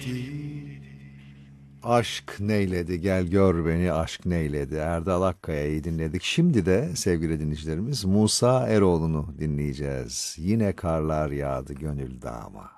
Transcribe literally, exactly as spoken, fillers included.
Aşk neyledi, gel gör beni, aşk neyledi. Erdal Akkaya'yı dinledik. Şimdi de sevgili dinleyicilerimiz Musa Eroğlu'nu dinleyeceğiz. Yine karlar yağdı gönül dağıma.